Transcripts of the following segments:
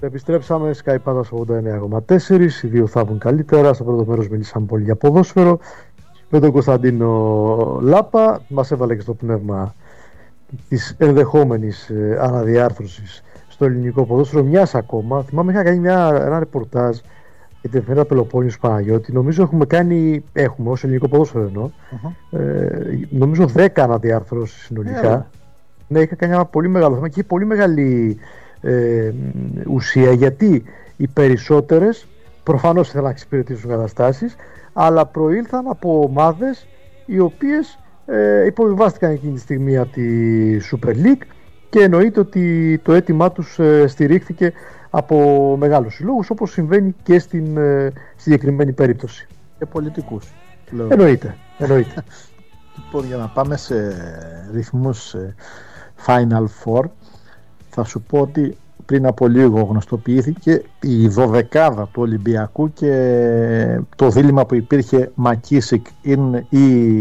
Επιστρέψαμε, Sky Patas 89,4. Οι δύο θα βγουν καλύτερα. Στο πρώτο μέρος μιλήσαμε πολύ για ποδόσφαιρο με τον Κωνσταντίνο Λάπα. Μας έβαλε και στο πνεύμα της ενδεχόμενης αναδιάρθρωσης στο ελληνικό ποδόσφαιρο μιας ακόμα. Θυμάμαι είχα κάνει ένα ρεπορτάζ για την εφημερίδα Πελοπόννησου Παναγιώτη. Νομίζω έχουμε ως ελληνικό ποδόσφαιρο εννοώ, νομίζω 10 αναδιάρθρωσεις συνολικά. Ναι, είχα κάνει ένα πολύ μεγάλο θέμα και είχε πολύ μεγάλη ουσία, γιατί οι περισσότερες προφανώς ήθελαν να εξυπηρετήσουν καταστάσεις, αλλά προήλθαν από ομάδες οι οποίες υποβιβάστηκαν εκείνη τη στιγμή από τη Super League και εννοείται ότι το αίτημά τους στηρίχθηκε από μεγάλους συλλόγους, όπως συμβαίνει και στην συγκεκριμένη περίπτωση. Και πολιτικούς. Εννοείται. Λοιπόν, για να πάμε σε ρυθμούς Final Four, θα σου πω ότι πριν από λίγο γνωστοποιήθηκε η 12η του Ολυμπιακού και το δίλημμα που υπήρχε Μακίσικ ή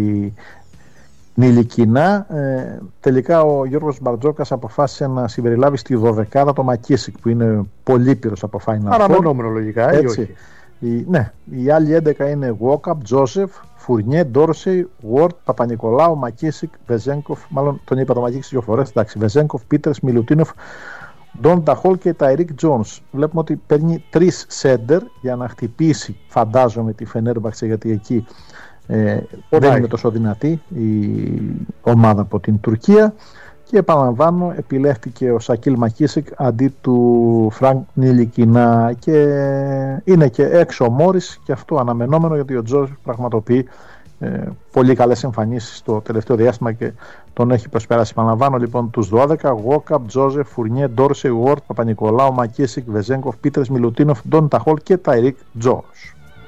Νιλικινά. Τελικά ο Γιώργος Μπαρτζόκας αποφάσισε να συμπεριλάβει στη 12η το Μακίσικ, που είναι πολύπειρος από Final Four. Αναμενόμενο λογικά, έτσι. Οι άλλοι 11 είναι Γουόκαπ, Τζόσεφ, Φουρνιέ, Ντόρσεϊ, Γουόρτ, Παπα-Νικολάου, Μακίσικ, Βεζένκοφ, μάλλον τον είπα το Μακίσικ δύο φορές, εντάξει, Βεζένκοφ, Πίτερς, Μιλουτίνοφ, Ντόν Ταχόλ και Ταϊρίκ Τζόνς. Βλέπουμε ότι παίρνει 3 σέντερ για να χτυπήσει, φαντάζομαι, τη Φενέρμπαξε, γιατί εκεί δεν είναι τόσο δυνατή η ομάδα από την Τουρκία. Και επαναλαμβάνω, επιλέχθηκε ο Σακίλ Μακίσικ αντί του Φρανκ Νιλικινά και είναι και έξω ο Μόρις, και αυτό αναμενόμενο, γιατί ο Τζόσεφ πραγματοποιεί πολύ καλές εμφανίσεις στο τελευταίο διάστημα και τον έχει προσπεράσει. Επαναλαμβάνω λοιπόν τους 12: Γουόκαπ, Τζόσεφ, Φουρνιέ, Ντόρσεϊ, Γουόρτ, Παπα-Νικολάου, Μακίσικ, Βεζένκοφ, Πίτερς, Μιλουτίνοφ, Ντόν Ταχόλ και Ταϊρίκ Τζόνς.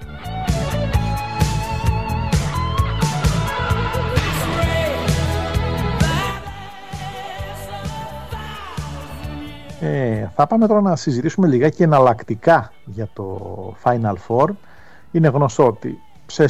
Θα πάμε τώρα να συζητήσουμε λιγάκι εναλλακτικά για το Final Four. Είναι γνωστό ότι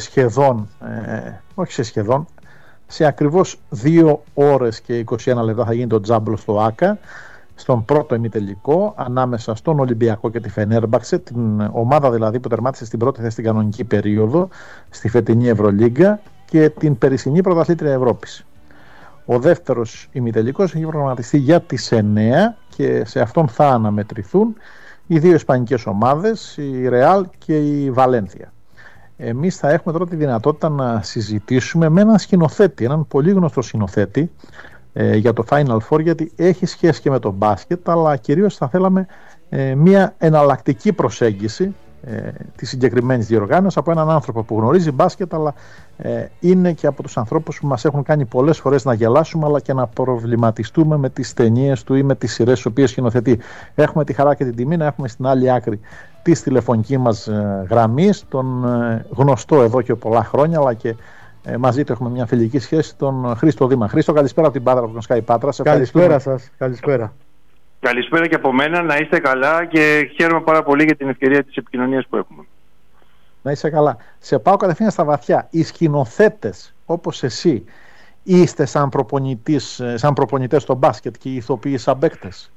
σε ακριβώς 2 ώρες και 21 λεπτά θα γίνει το τζάμπλο στο Άκα, στον πρώτο ημιτελικό ανάμεσα στον Ολυμπιακό και τη Φενέρμπαξε, την ομάδα δηλαδή που τερμάτισε στην πρώτη θέση στην κανονική περίοδο στη φετινή Ευρωλίγκα και την περσινή πρωταθλήτρια Ευρώπης. Ο δεύτερος ημιτελικός έχει προγραμματιστεί για τις 9 και σε αυτόν θα αναμετρηθούν οι δύο ισπανικές ομάδες, η Ρεάλ και η Βαλένθια. Εμείς θα έχουμε τώρα τη δυνατότητα να συζητήσουμε με έναν σκηνοθέτη, έναν πολύ γνωστό σκηνοθέτη για το Final Four, γιατί έχει σχέση και με το μπάσκετ, αλλά κυρίως θα θέλαμε μια εναλλακτική προσέγγιση της συγκεκριμένης διοργάνωσης από έναν άνθρωπο που γνωρίζει μπάσκετ, αλλά είναι και από τους ανθρώπους που μας έχουν κάνει πολλές φορές να γελάσουμε, αλλά και να προβληματιστούμε με τις ταινίες του ή με τις σειρές τις οποίες σκηνοθετεί. Έχουμε τη χαρά και την τιμή να έχουμε στην άλλη άκρη της τηλεφωνική μας γραμμής τον γνωστό εδώ και πολλά χρόνια, αλλά και μαζί του έχουμε μια φιλική σχέση, τον Χρήστο Δήμα. Χρήστο, καλησπέρα από την Πάτρα, από τον Sky Πάτρας. Καλησπέρα σας. Καλησπέρα. Καλησπέρα και από μένα, να είστε καλά και χαίρομαι πάρα πολύ για την ευκαιρία της επικοινωνίας που έχουμε. Να είσαι καλά. Σε πάω κατευθείαν στα βαθιά. Οι σκηνοθέτες όπως εσύ είστε σαν προπονητές στο μπάσκετ και οι ηθοποιοί σαν παίκτες?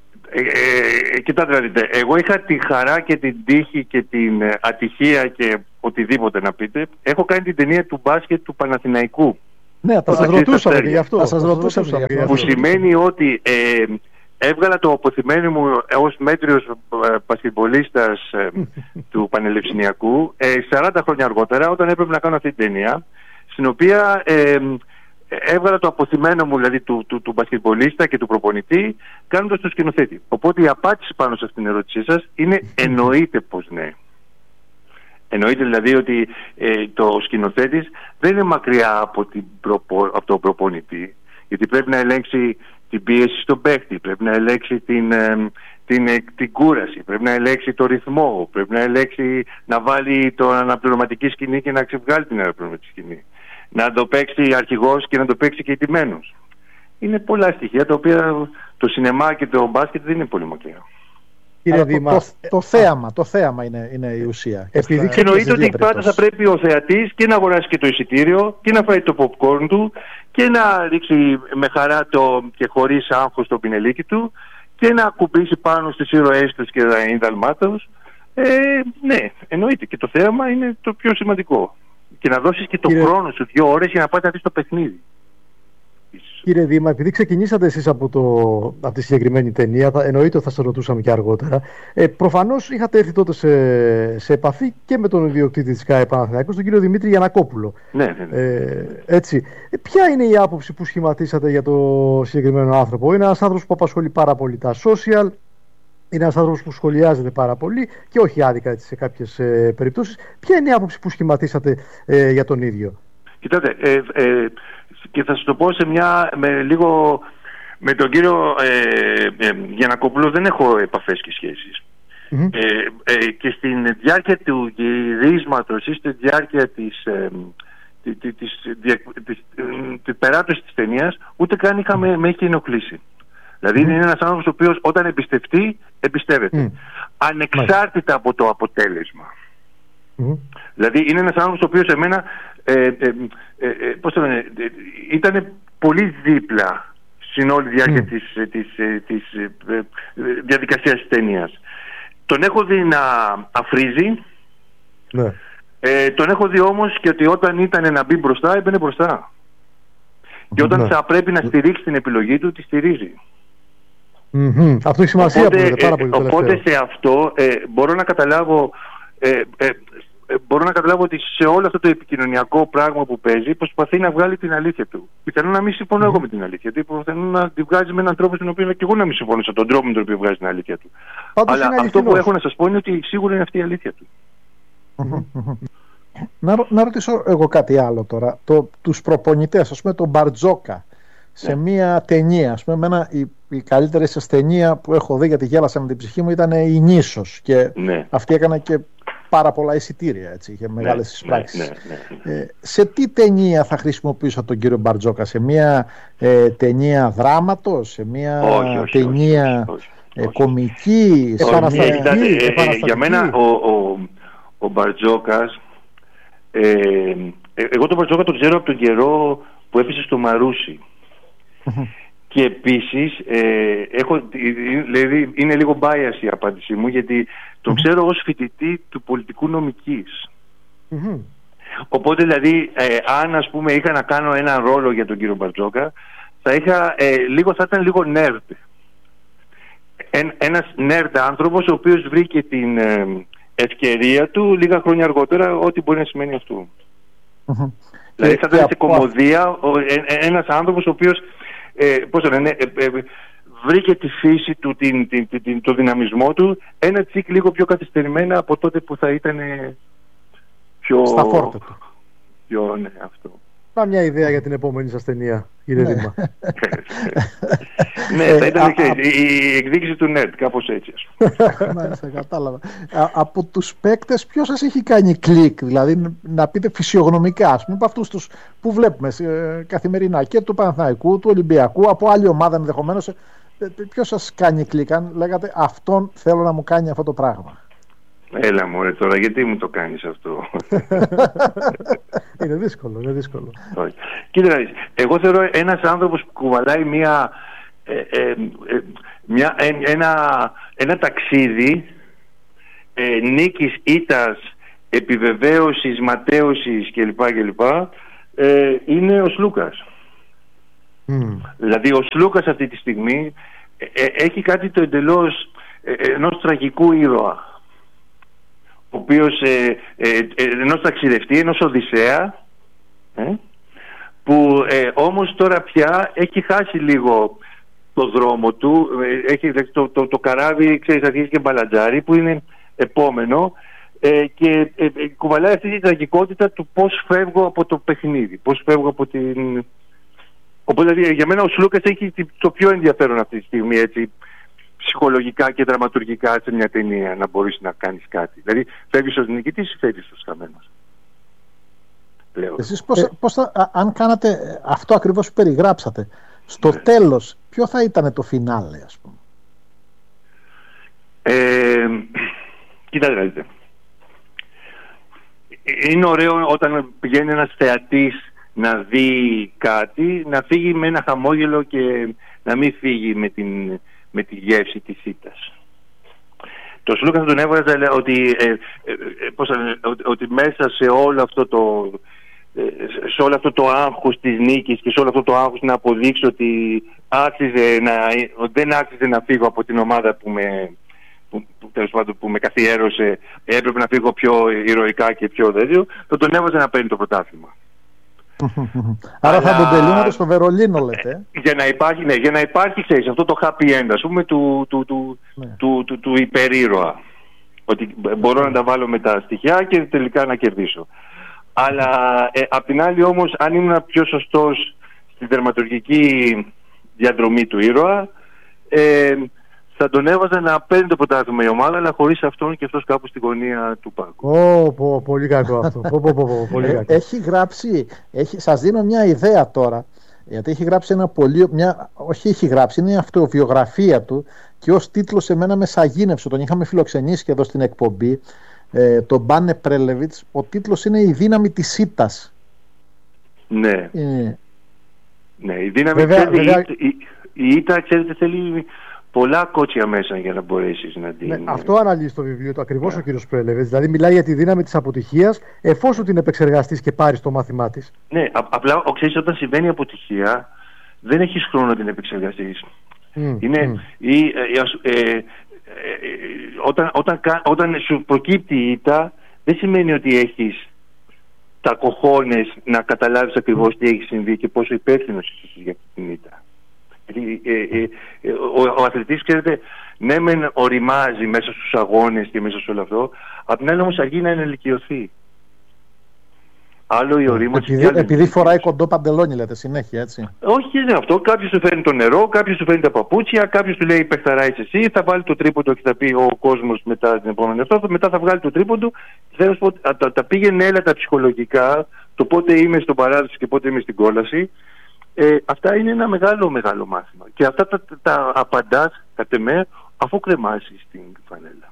Κοιτάτε να δείτε, εγώ είχα τη χαρά και την τύχη και την ατυχία και οτιδήποτε να πείτε. Έχω κάνει την ταινία του μπάσκετ του Παναθηναϊκού. Ναι, θα σας ρωτούσαμε και γι' αυτό. Που σημαίνει ότι έβγαλα το αποθυμένο μου ως μέτριος μπασκετμπολίστας του Πανελληνιακού 40 χρόνια αργότερα, όταν έπρεπε να κάνω αυτή την ταινία, στην οποία έβγαλα το αποθυμένο μου, δηλαδή του μπασκετμπολίστα και του προπονητή, κάνοντας το σκηνοθέτη. Οπότε η απάντηση πάνω σε αυτήν την ερώτησή σας είναι εννοείται πως ναι. Εννοείται δηλαδή ότι το σκηνοθέτης δεν είναι μακριά από τον προπονητή, γιατί πρέπει να ελέγξει την πίεση στον παίκτη, πρέπει να ελέγξει την κούραση, πρέπει να ελέγξει το ρυθμό, πρέπει να ελέγξει να βάλει την αναπληρωματική σκηνή και να ξεβγάλει την αναπληρωματική σκηνή, να το παίξει αρχηγός και να το παίξει και ηττημένος. Είναι πολλά στοιχεία τα οποία το σινεμά και το μπάσκετ δεν είναι πολύ μακριά. Το θέαμα είναι η ουσία. Εννοείται ότι πάντα θα πρέπει ο θεατής και να αγοράσει και το εισιτήριο και να φάει το popcorn του και να ρίξει με χαρά και χωρίς άγχος το πινελίκι του και να ακουμπήσει πάνω στις ήρωές τους και να είναι δαλμάτος. Ναι, εννοείται. Και το θέαμα είναι το πιο σημαντικό. Και να δώσεις και το χρόνο σου 2 ώρες για να πάτε να δεις το παιχνίδι. Κύριε Δήμα, επειδή ξεκινήσατε εσείς από τη συγκεκριμένη ταινία, εννοείται ότι θα σας ρωτούσαμε και αργότερα. Προφανώς είχατε έρθει τότε σε επαφή και με τον ιδιοκτήτη της ΚΑΕ Παναθηναϊκός, τον κύριο Δημήτρη Γιαννακόπουλο. Ναι. Έτσι. Ποια είναι η άποψη που σχηματίσατε για το συγκεκριμένο άνθρωπο? Είναι ένας άνθρωπος που απασχολεί πάρα πολύ τα social, είναι ένας άνθρωπος που σχολιάζεται πάρα πολύ και όχι άδικα έτσι, σε κάποιες περιπτώσεις. Ποια είναι η άποψη που σχηματίσατε για τον ίδιο? Κοιτάτε, και θα σας το πω με τον κύριο Γιαννακόπουλο δεν έχω επαφές και σχέσεις. Και στην διάρκεια του γυρίσματος ή στη διάρκεια της περάτωσης της ταινίας, ούτε καν με έχει ενοχλήσει. Δηλαδή είναι ένας άνθρωπος ο οποίος όταν εμπιστευτεί, εμπιστεύεται. Ανεξάρτητα από το αποτέλεσμα. Δηλαδή είναι ένας άνθρωπος ο οποίος εμένα ήταν πολύ δίπλα στην όλη διάρκεια της διαδικασίας της ταινίας. Τον έχω δει να αφρίζει, τον έχω δει όμως και ότι όταν ήταν να μπει μπροστά, έμπαινε μπροστά. Και όταν θα πρέπει να στηρίξει την επιλογή του, τη στηρίζει. Αυτό έχει σημασία. Οπότε σε αυτό μπορώ να καταλάβω ότι σε όλο αυτό το επικοινωνιακό πράγμα που παίζει προσπαθεί να βγάλει την αλήθεια του. Πιθανόν να μην συμφωνώ εγώ με την αλήθεια του, πιθανόν να τη βγάζει με έναν τρόπο στον οποίο και εγώ να μην συμφωνώ στον τρόπο με τον οποίο βγάζει την αλήθεια του. Αλλά αυτό που έχω να σας πω είναι ότι σίγουρα είναι αυτή η αλήθεια του. Να ρωτήσω εγώ κάτι άλλο τώρα. Τους προπονητές, ας πούμε τον Μπαρτζόκα, σε μια ταινία, ας πούμε, η καλύτερη σας ταινία που έχω δει, γιατί γέλασα με την ψυχή μου, ήταν η Νήσος. Και αυτή έκανε και πάρα πολλά εισιτήρια, έτσι, είχε μεγάλες εισπράξεις. Σε τι ταινία θα χρησιμοποιήσω τον κύριο Μπαρτζόκα? Σε μια ταινία δράματος, σε μια ταινία κομική, επαναστατική? Για μένα ο Μπαρτζόκας, εγώ τον Μπαρτζόκα τον ξέρω από τον καιρό που έπεσε στο Μαρούσι. Και επίσης δηλαδή είναι λίγο bias η απάντησή μου, γιατί τον ξέρω ως φοιτητή του πολιτικού νομικής. Οπότε δηλαδή αν ας πούμε είχα να κάνω ένα ρόλο για τον κύριο Μπαρτζόκα, θα ήταν λίγο nerd. Ένας nerd άνθρωπος ο οποίος βρήκε την ευκαιρία του λίγα χρόνια αργότερα, ό,τι μπορεί να σημαίνει αυτό. Δηλαδή θα ήταν σε κωμωδία ένας άνθρωπος ο οποίος βρήκε τη φύση του, το δυναμισμό του ένα τσικ λίγο πιο καθυστερημένα από τότε που θα ήταν πιο στα φόρτα του. Ναι, αυτό. Μια ιδέα για την επόμενη σας ταινία, κύριε Δήμα? Ναι, θα ήταν η εκδίκηση του νερτ, κάπως έτσι. Μάλιστα, κατάλαβα. Από τους παίκτες ποιος σας έχει κάνει κλικ, δηλαδή να πείτε φυσιογνωμικά, ας πούμε, από αυτούς τους που βλέπουμε καθημερινά, και του Παναθηναϊκού, του Ολυμπιακού, από άλλη ομάδα ενδεχομένως, ποιος σας κάνει κλικ, αν λέγατε αυτόν θέλω να μου κάνει αυτό το πράγμα? Έλα μωρέ τώρα, γιατί μου το κάνεις αυτό? Είναι δύσκολο, είναι δύσκολο. Κοίτα, εγώ θεωρώ ένας άνθρωπος που κουβαλάει ένα ταξίδι νίκης, ήττας, επιβεβαίωσης, ματέωσης κλπ. Είναι ο Σλούκας. Δηλαδή ο Σλούκας αυτή τη στιγμή έχει κάτι το εντελώς ενός τραγικού ήρωα, ο οποίος ενός ταξιδευτή, ενός Οδυσσέα, που όμως τώρα πια έχει χάσει λίγο το δρόμο του, έχει το καράβι, ξέρεις, αρχίζει και μπαλατζάρι, που είναι επόμενο, και κουβαλάει αυτή τη τραγικότητα του πώς φεύγω από το παιχνίδι, πώς φεύγω από την... Οπότε δηλαδή, για μένα ο Σλούκας έχει το πιο ενδιαφέρον αυτή τη στιγμή, έτσι, ψυχολογικά και δραματουργικά σε μια ταινία, να μπορείς να κάνεις κάτι. Δηλαδή φεύγεις ως νικητής ή φεύγεις ως χαμένος. Εσείς αν κάνατε αυτό ακριβώς που περιγράψατε, στο τέλος ποιο θα ήταν το φινάλε, ας πούμε? Κοιτάξτε, είναι ωραίο όταν πηγαίνει ένας θεατής να δει κάτι, να φύγει με ένα χαμόγελο και να μην φύγει με τη γεύση της ήττας. Το Σλούκα θα τον έβγαζε ότι μέσα σε όλο αυτό το άγχος της νίκης και σε όλο αυτό το άγχος να αποδείξω ότι δεν άξιζε να φύγω από την ομάδα που με καθιέρωσε, έπρεπε να φύγω πιο ηρωικά και πιο τέτοιο, θα τον έβαζε να παίρνει το πρωτάθλημα. Άρα θα τον τελείωνε στο Βερολίνο, λέτε. Για να υπάρχει, ξέρεις, αυτό το happy end, ας πούμε, του υπερήρωα. Ότι μπορώ να τα βάλω με τα στοιχεία και τελικά να κερδίσω. Αλλά απ' την άλλη όμως, αν ήμουν πιο σωστός στην τερματουργική διαδρομή του ήρωα, θα τον έβαζα να παίρνει το πρωτάθλημα η ομάδα, αλλά χωρίς αυτόν και αυτός κάπου στην γωνία του πάγκου. Πολύ κακό αυτό. Πολύ κακό. Έχει γράψει, σας δίνω μια ιδέα τώρα, γιατί έχει γράψει είναι η αυτοβιογραφία του και ως τίτλος εμένα με σαγίνευσε. Τον είχαμε φιλοξενήσει και εδώ στην εκπομπή, τον Μπάνε Πρέλεβιτς. Ο τίτλος είναι «Η δύναμη της ήττας». Ναι. Ναι, η δύναμη η ήττα, ξέρετε, θέλει πολλά κότσια μέσα για να μπορέσεις να την... Ναι, αυτό αναλύει στο βιβλίο του ακριβώς ο κύριος Πρέλεβιτς. Δηλαδή μιλάει για τη δύναμη της αποτυχίας εφόσον την επεξεργαστείς και πάρεις το μάθημά της. Ναι, απλά ξέρεις, όταν συμβαίνει αποτυχία δεν έχεις χρόνο να την επεξεργαστείς. Όταν σου προκύπτει η ήττα, δεν σημαίνει ότι έχεις τα κοχώνες να καταλάβεις ακριβώς τι έχει συμβεί και πόσο υπεύθυνος είσαι για αυτή την ήττα. Ο αθλητής, ξέρετε, ναι μεν οριμάζει μέσα στους αγώνες και μέσα σε όλο αυτό, απ' την άλλη όμως αργεί να ενηλικιωθεί. Άλλο η ορίμανση. Επειδή φοράει κοντό παντελόνι, λέτε συνέχεια, έτσι. Όχι, είναι αυτό. Κάποιος του φέρνει το νερό, κάποιος του φέρνει τα παπούτσια, κάποιος του λέει παιχταράεις εσύ, θα βάλει το τρίποντο και θα πει ο κόσμος μετά την επόμενη αυτό. Μετά θα βγάλει το τρίποντο. Θέλω να πω, τα πήγαινε έλα τα ψυχολογικά, το πότε είμαι στον παράδοση και πότε είμαι στην κόλαση. Αυτά είναι ένα μεγάλο μάθημα. Και αυτά τα απαντάς κατ' εμέ αφού κρεμάσεις την φανέλα.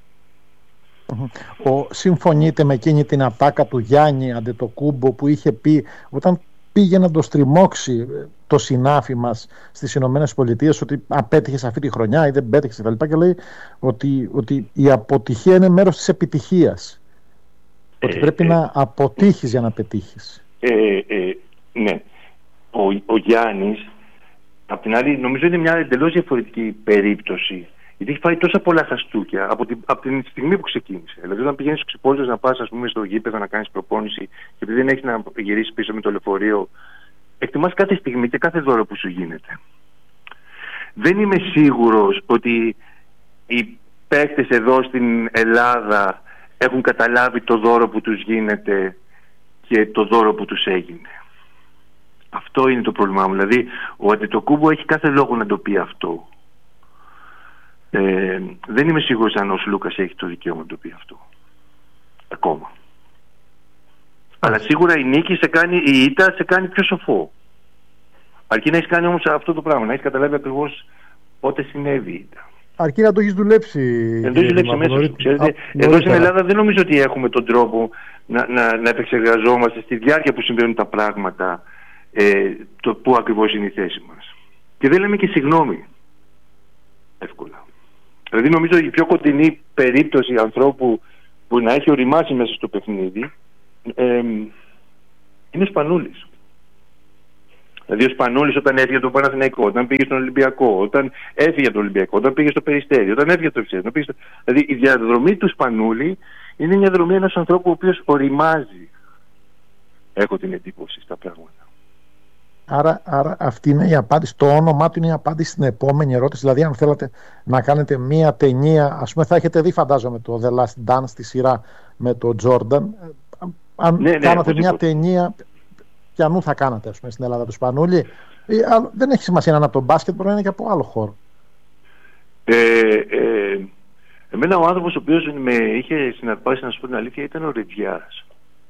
Συμφωνείτε με εκείνη την ατάκα του Γιάννη Αντετοκούμπο που είχε πει όταν πήγε να το στριμώξει το συνάφι μας στις Ηνωμένες Πολιτείες ότι απέτυχες αυτή τη χρονιά ή δεν πέτυχες κτλ. Και λέει ότι η αποτυχία είναι μέρος της επιτυχίας. Ότι πρέπει να αποτύχεις για να πετύχεις. Ναι. Ο Γιάννης, απ' την άλλη, νομίζω είναι μια εντελώς διαφορετική περίπτωση. Γιατί έχει φάει τόσα πολλά χαστούκια από την στιγμή που ξεκίνησε. Δηλαδή, όταν πηγαίνεις στους ξυπόλυτες να πας, ας πούμε, στο γήπεδο να κάνεις προπόνηση και επειδή δεν έχεις να γυρίσεις πίσω με το λεωφορείο, εκτιμάς κάθε στιγμή και κάθε δώρο που σου γίνεται. Δεν είμαι σίγουρος ότι οι παίκτες εδώ στην Ελλάδα έχουν καταλάβει το δώρο που τους γίνεται και το δώρο που τους έγινε. Αυτό είναι το πρόβλημά μου. Δηλαδή, ο Αντετοκούμπο έχει κάθε λόγο να το πει αυτό. Δεν είμαι σίγουρος αν ο Σλούκας έχει το δικαίωμα να το πει αυτό ακόμα. Αλλά σίγουρα η νίκη η ήττα σε κάνει πιο σοφό. Αρκεί να έχεις κάνει όμως αυτό το πράγμα, να έχεις καταλάβει ακριβώς πότε συνέβη η ήττα. Αρκεί να το έχεις δουλέψει. Μέσα σου. Ξέρετε, εδώ στην Ελλάδα δεν νομίζω ότι έχουμε τον τρόπο να επεξεργαζόμαστε στη διάρκεια που συμβαίνουν τα πράγματα το πού ακριβώς είναι η θέση μας. Και δεν λέμε και συγγνώμη εύκολα. Δηλαδή νομίζω η πιο κοντινή περίπτωση ανθρώπου που να έχει οριμάσει μέσα στο παιχνίδι είναι ο Σπανούλης. Δηλαδή ο Σπανούλης όταν έφυγε από τον Παναθηναϊκό, όταν πήγε στον Ολυμπιακό, όταν έφυγε από τον Ολυμπιακό, όταν πήγε στο Περιστέρι, όταν έφυγε από το Ευσέβιο. Δηλαδή η διαδρομή του Σπανούλη είναι μια διαδρομή ενός ανθρώπου ο οποίος οριμάζει. Έχω την εντύπωση στα πράγματα. Άρα αυτή είναι η απάντηση. Το όνομά του είναι η απάντηση στην επόμενη ερώτηση. Δηλαδή, αν θέλετε να κάνετε μία ταινία, ας πούμε, θα έχετε δει, φαντάζομαι, το The Last Dance, τη σειρά με τον Τζόρνταν. Αν κάνατε μία ταινία, ποιανού θα κάνατε, ας πούμε, στην Ελλάδα, του Σπανούλη? Δεν έχει σημασία να είναι από τον μπάσκετ, μπορεί να είναι και από άλλο χώρο. Εμένα ο άνθρωπος ο οποίος με είχε συναρπάσει, να σου πω την αλήθεια, ήταν ο Ρετζιάς.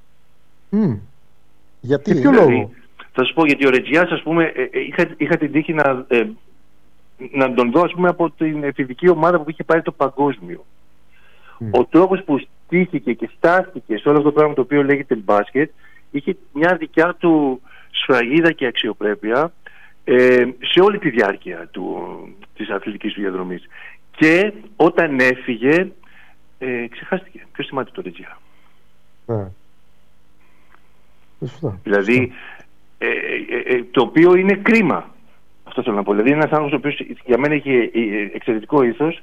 Γιατί? Για ποιο λόγο? Θα σου πω, γιατί ο Ρετζιάς, ας πούμε, είχα την τύχη να τον δω, ας πούμε, από την εφηβική ομάδα που είχε πάρει το παγκόσμιο. Ο τρόπος που στήθηκε και στάθηκε σε όλο αυτό το πράγμα το οποίο λέγεται μπάσκετ είχε μια δικιά του σφραγίδα και αξιοπρέπεια σε όλη τη διάρκεια της αθλητικής του διαδρομής. Και όταν έφυγε, ξεχάστηκε. Ποιος θυμάται το Ρετζιά? Δηλαδή, το οποίο είναι κρίμα. Αυτό θέλω να πω. Δηλαδή, ένας άνθρωπος ο οποίος για μένα είχε εξαιρετικό ήθος,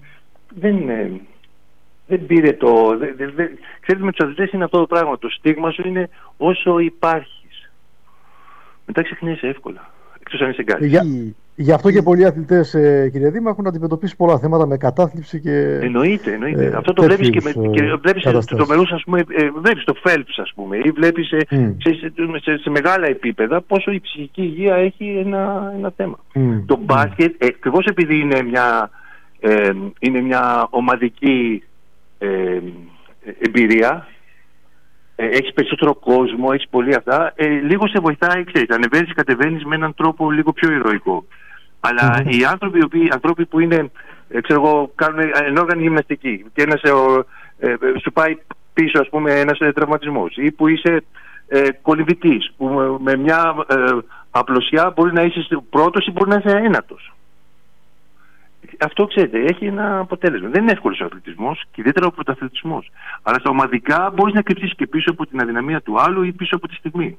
δεν πήρε το... Ξέρετε, με τους αθλητές είναι αυτό το πράγμα. Το στίγμα σου είναι όσο υπάρχεις. Μετά ξεχνιέσαι εύκολα. Εκτός αν είσαι κάτι. Γι' αυτό και πολλοί αθλητές, κύριε Δήμα, έχουν αντιμετωπίσει πολλά θέματα με κατάθλιψη και... Εννοείται. Αυτό το βλέπεις και βλέπεις τους τρομερούς, ας πούμε, βλέπεις το Phelps, ας πούμε, ή βλέπεις σε μεγάλα επίπεδα πόσο η ψυχική υγεία έχει ένα θέμα. Το μπάσκετ, ακριβώς επειδή είναι μια ομαδική εμπειρία, έχεις περισσότερο κόσμο, έχεις πολύ αυτά, λίγο σε βοηθάει, ξέρεις, ανεβαίνεις, κατεβαίνεις με έναν τρόπο λίγο πιο ηρωικό. Αλλά οι άνθρωποι που είναι, ξέρω εγώ, κάνουν ενόργανη γυμναστική και ένας σου πάει πίσω, ας πούμε, ένας τραυματισμός, ή που είσαι κολυμβητής, που με μια απλωσιά μπορεί να είσαι πρώτος ή μπορεί να είσαι ένατος. Αυτό, ξέρετε, έχει ένα αποτέλεσμα. Δεν είναι εύκολος ο αθλητισμός και ιδιαίτερα ο πρωταθλητισμός. Αλλά στα ομαδικά μπορείς να κρυφτείς και πίσω από την αδυναμία του άλλου ή πίσω από τη στιγμή.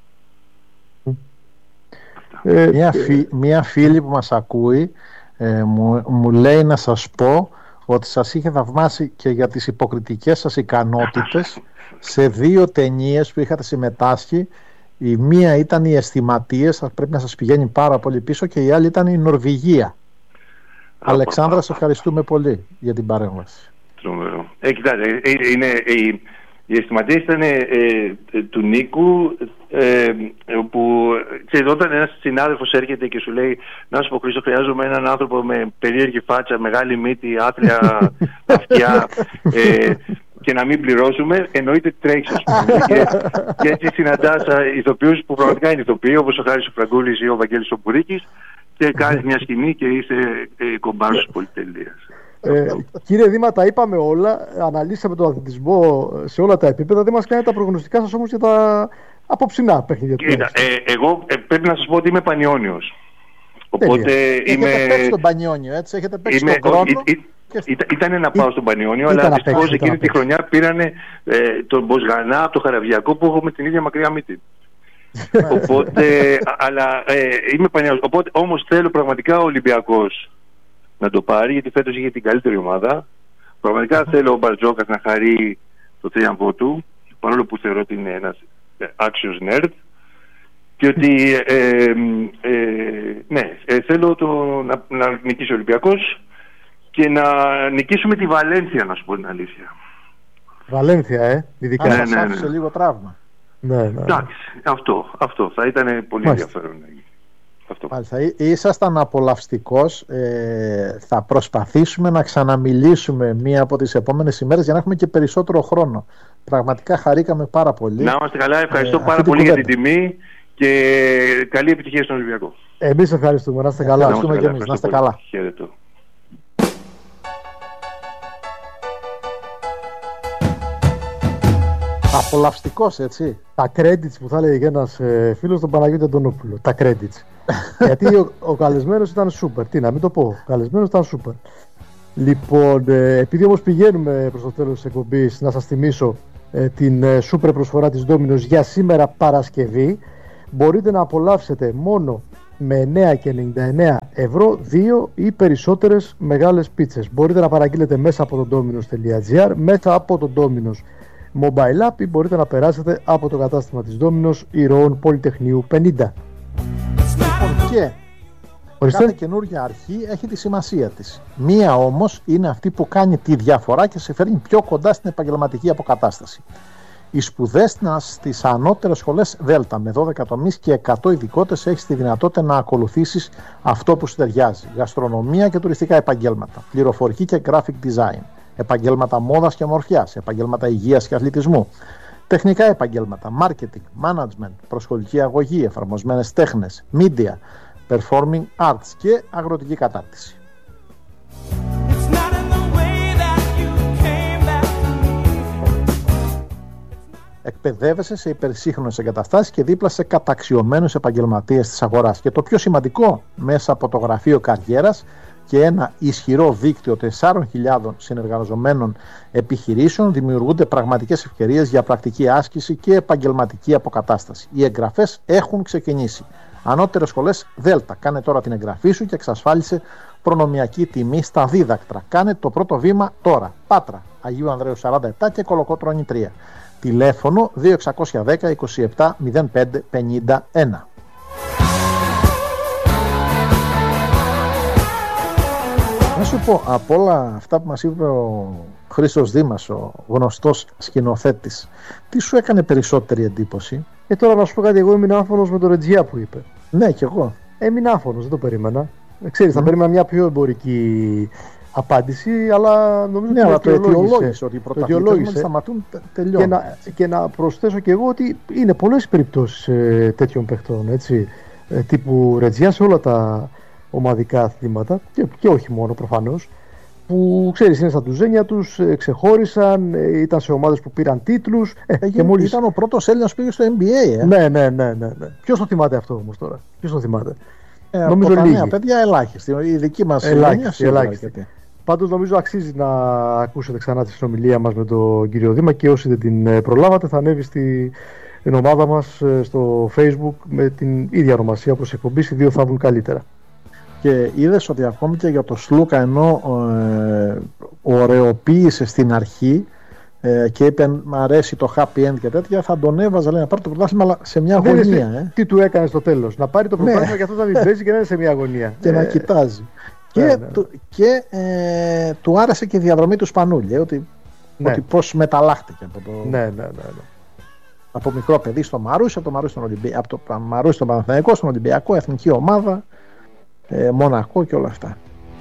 Μία φίλη που μας ακούει μου λέει να σας πω ότι σας είχε θαυμάσει και για τις υποκριτικές σας ικανότητες σε 2 ταινίες που είχατε συμμετάσχει. Η μία ήταν οι Αισθηματίες, πρέπει να σας πηγαίνει πάρα πολύ πίσω, και η άλλη ήταν η Νορβηγία. Αλεξάνδρα, σε ευχαριστούμε πολύ για την παρέμβαση. Τρομερό. Κοιτάξτε, οι Αισθηματίες ήταν του Νίκου, όπου ξέρετε, όταν ένας συνάδελφος έρχεται και σου λέει, να σου πω Χρήστο, χρειάζομαι έναν άνθρωπο με περίεργη φάτσα, μεγάλη μύτη, άθλια αυτιά, και να μην πληρώσουμε, εννοείται τρέχεις, ας πούμε. Και έτσι συναντάς ηθοποιούς που πραγματικά είναι ηθοποιοί, όπως ο Χάρης ο Φραγκούλης ή ο Βαγγέλης ο Μπουρίκης, και κάνεις μια σκηνή και είσαι κομπάρος της πολυτελείας. Κύριε Δήμα, τα είπαμε όλα, αναλύσαμε τον αθλητισμό σε όλα τα επίπεδα. Δεν μας κάνετε τα προγνωστικά σας όμως για τα απόψινά παιχνίδια. Εγώ πρέπει να σας πω ότι είμαι πανιόνιος. Οπότε έχετε παίξει στον Πανιόνιο, έτσι, έχετε παίξει στον Κρόνο. Ήταν να πάω στον Πανιόνιο, αλλά δυστυχώς εκείνη τη χρονιά πήρανε τον Μποσγανά από το Χαραβιακό που έχω με την ίδια μακριά μύτη. Οπότε, αλλά είμαι πανιόνιος. Οπότε όμως θέλω πραγματικά ο Ολυμπιακός να το πάρει, γιατί φέτος είχε την καλύτερη ομάδα. Πραγματικά θέλω ο Μπαρτζόκας να χαρεί το τρίαμβο του, παρόλο που θεωρώ ότι είναι ένας άξιος nerd, και ότι θέλω να νικήσει ο Ολυμπιακός και να νικήσουμε τη Βαλένθια, να σου πω την αλήθεια. Βαλένθια, ειδικά. Ναι. Σας άφησε λίγο τραύμα. Ναι. Εντάξει, αυτό θα ήταν πολύ ενδιαφέρον. Μάλιστα, ήσασταν απολαυστικός. Θα προσπαθήσουμε να ξαναμιλήσουμε μία από τις επόμενες ημέρες για να έχουμε και περισσότερο χρόνο. Πραγματικά χαρήκαμε πάρα πολύ. Να είμαστε καλά, ευχαριστώ πάρα πολύ για την τιμή και καλή επιτυχία στον Ολυμπιακό. Εμείς ευχαριστούμε, να είστε καλά. Ευχαριστούμε και εμείς, να είστε καλά. Χαίρετο. Απολαυστικός, έτσι. Τα credits που θα έλεγε ένας φίλος, τον Παναγιώτη Αντωνόπουλο. Τα credits. Γιατί ο καλεσμένος ήταν super. Τι να μην το πω. Ο καλεσμένος ήταν super. Λοιπόν, επειδή όμως πηγαίνουμε προς το τέλος της εκπομπής, να σας θυμίσω την super προσφορά της Domino's για σήμερα Παρασκευή. Μπορείτε να απολαύσετε μόνο με 9,99 ευρώ 2 ή περισσότερες μεγάλες πίτσες. Μπορείτε να παραγγείλετε μέσα από το dominos.gr, μέσα από το Domino's mobile app, ή μπορείτε να περάσετε από το κατάστημα της Domino's Ηρώων Πολυτεχνείου 50. Και κάθε καινούργια αρχή έχει τη σημασία της. Μία όμως είναι αυτή που κάνει τη διαφορά και σε φέρνει πιο κοντά στην επαγγελματική αποκατάσταση. Οι σπουδές στις ανώτερες σχολές Δέλτα με 12 τομείς και 100 ειδικότητες έχεις τη δυνατότητα να ακολουθήσεις αυτό που σου ταιριάζει. Γαστρονομία και τουριστικά επαγγέλματα, πληροφορική και graphic design, επαγγέλματα μόδας και ομορφιάς, επαγγέλματα υγείας και αθλητισμού, τεχνικά επαγγέλματα, marketing, management, προσχολική αγωγή, εφαρμοσμένες τέχνες, media, performing arts και αγροτική κατάρτιση. εκπαιδεύεσαι σε υπερσύγχρονες εγκαταστάσεις και δίπλα σε καταξιωμένους επαγγελματίες της αγοράς. Και το πιο σημαντικό, μέσα από το γραφείο καριέρας και ένα ισχυρό δίκτυο 4.000 συνεργαζομένων επιχειρήσεων, δημιουργούνται πραγματικές ευκαιρίες για πρακτική άσκηση και επαγγελματική αποκατάσταση. Οι εγγραφές έχουν ξεκινήσει. Ανώτερες σχολές Δέλτα. Κάνε τώρα την εγγραφή σου και εξασφάλισε προνομιακή τιμή στα δίδακτρα. Κάνε το πρώτο βήμα τώρα. Πάτρα, Αγίου Ανδρέου 47 και Κολοκότρωνη 3. Τηλέφωνο 2610 27 05 51. Να σου πω, από όλα αυτά που μας είπε ο Χρήστος Δήμας, ο γνωστός σκηνοθέτης, τι σου έκανε περισσότερη εντύπωση? Τώρα να σου πω κάτι, εγώ ήμουν άφωνος με το Ρετζιά που είπε. Ναι, κι εγώ. Έμεινα άφωνος, δεν το περίμενα. Ξέρεις, θα περίμενα μια πιο εμπορική απάντηση, αλλά νομίζω ότι το αιτιολόγησε, ότι οι πρωταθλητές σταματούν, τελειώνουν. Και να προσθέσω και εγώ ότι είναι πολλές περιπτώσεις τέτοιων παιχτών, έτσι, τύπου Ρετζιά σε όλα τα ομαδικά αθλήματα και όχι μόνο προφανώς, που ξέρεις είναι στα τουζένια τους, ξεχώρισαν, ήταν σε ομάδες που πήραν τίτλους. Και μόλις... Ήταν ο πρώτος Έλληνας που πήγε στο NBA. Ναι. Ποιος το θυμάται αυτό όμως τώρα? Ποιος το θυμάται? Νομίζω λίγοι. Νέα παιδιά ελάχιστοι. Η δική μας ελάχιστη. Πάντως νομίζω αξίζει να ακούσετε ξανά τη συνομιλία μας με τον κύριο Δήμα, και όσοι δεν την προλάβατε θα ανέβει στην ομάδα μας στο Facebook με την ίδια ονομασία όπως εκπομπής. Οι δύο θα βγουν καλύτερα. Και είδες ότι ακόμη και για το Σλούκα, ενώ ωρεοποίησε στην αρχή και είπε μ' αρέσει το happy end και τέτοια, θα τον έβαζα, λέει, να πάρει το πρωτάθλημα, αλλά σε μια αγωνία. Τι του έκανε στο τέλος? Να πάρει το πρωτάθλημα και αυτό να μην παίζει και να είναι σε μια αγωνία. Και να κοιτάζει. Και του άρεσε και η διαδρομή του Σπανούλη, ότι πώς μεταλλάχτηκε από το... Ναι. Από μικρό παιδί στο Μαρούσι, από το Μαρούσι στον Παναθηναϊκό, στον Ολυμπιακό, εθνική ομάδα, Μονακό και όλα αυτά.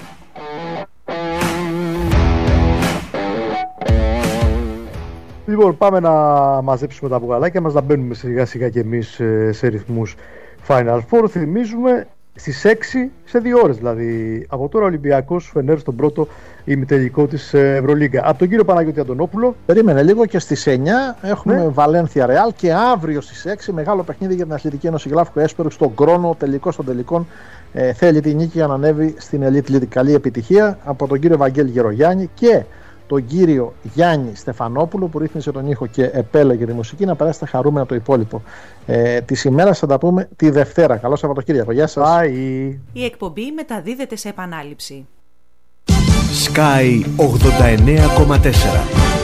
Λοιπόν, πάμε να μαζέψουμε τα μπουγαλάκια μας, να μπαίνουμε σιγά σιγά και εμείς σε ρυθμούς Final Four. Θυμίζουμε στις 6, σε 2 ώρες δηλαδή, από τώρα Ολυμπιακός Φενέρ στον πρώτο ημιτελικό της Ευρωλίγκα. Από τον κύριο Παναγιώτη Αντωνόπουλο. Περίμενε λίγο, και στις 9 έχουμε Βαλένθια Ρεάλ, και αύριο στις 6 μεγάλο παιχνίδι για την Αθλητική Ένωση Γλάφκο Έσπερου στον Κρόνο, τελικό των τελικών. Θέλει τη νίκη για να ανέβει στην Elite League. Καλή επιτυχία από τον κύριο Βαγγέλη Γερογιάννη και τον κύριο Γιάννη Στεφανόπουλο που ρύθμισε τον ήχο και επέλεγε τη μουσική. Να περάσετε χαρούμενα το υπόλοιπο της ημέρας. Θα τα πούμε τη Δευτέρα. Καλό Σαββατοκύριακο. Γεια σας. Bye. Η εκπομπή μεταδίδεται σε επανάληψη. Sky 89,4